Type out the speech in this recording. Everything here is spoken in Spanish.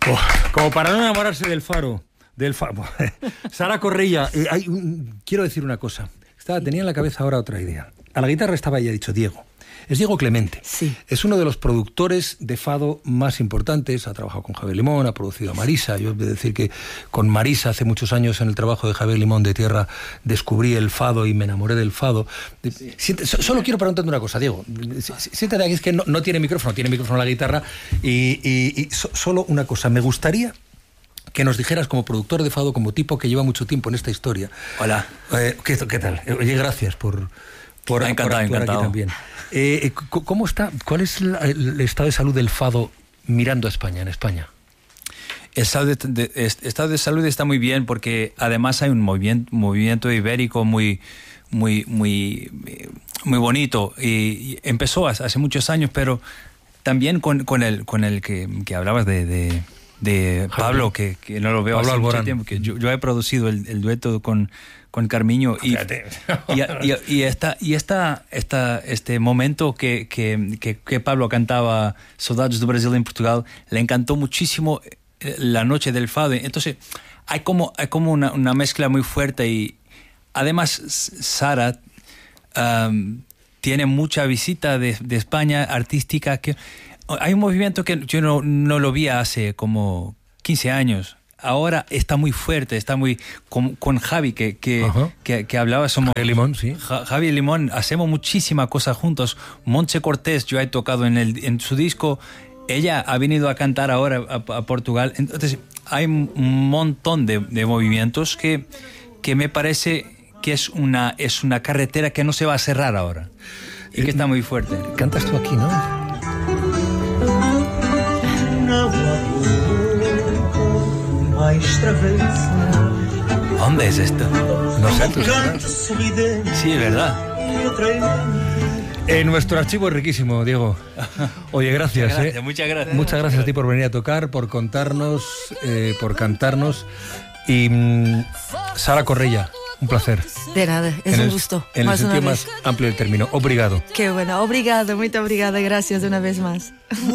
Oh, como para no enamorarse del faro. Sara Correia, quiero decir una cosa. Tenía en la cabeza ahora otra idea. A la guitarra estaba ya dicho Diego. Es Diego Clemente. Sí. Es uno de los productores de fado más importantes. Ha trabajado con Javier Limón, ha producido a Marisa. Yo he de decir que con Marisa hace muchos años en el trabajo de Javier Limón de Tierra descubrí el fado y me enamoré del fado. Sí. Solo quiero preguntarte una cosa, Diego. Siéntate aquí, es que no tiene micrófono la guitarra. Solo una cosa, me gustaría que nos dijeras como productor de fado, como tipo que lleva mucho tiempo en esta historia. Hola. ¿Qué tal? Oye, gracias por encantado. aquí también. ¿Cómo está? ¿Cuál es el estado de salud del fado mirando a España, en España? El estado de salud está muy bien porque además hay un movimiento ibérico muy bonito y empezó hace muchos años, pero también con el que hablabas de Pablo, que no lo veo Pablo hace Alborán. mucho tiempo, que yo he producido el dueto con Carmiño y este momento que Pablo cantaba Saudades do Brasil en Portugal, le encantó muchísimo la noche del fado. Entonces hay como una mezcla muy fuerte y además Sara tiene mucha visita de España artística. Que hay un movimiento que yo no lo vi hace como 15 años. Ahora está muy fuerte, está muy con Javi que hablaba, somos Javi Limón, sí. Javi Limón, hacemos muchísimas cosas juntos. Montse Cortés, yo he tocado en su disco, ella ha venido a cantar ahora a Portugal. Entonces hay un montón de movimientos que me parece que es una carretera que no se va a cerrar ahora y que está muy fuerte. Cantas tú aquí, ¿no? ¿Dónde es esto? No sé, tú Sí, es verdad. Nuestro archivo es riquísimo, Diego. Oye, gracias. Muchas gracias. Muchas gracias a ti por venir a tocar, por contarnos, por cantarnos. Y Sara Correia, un placer. De nada, es un gusto. En el sentido más amplio del término. Obrigado. Qué bueno, obrigado, muito obrigada, gracias una vez más.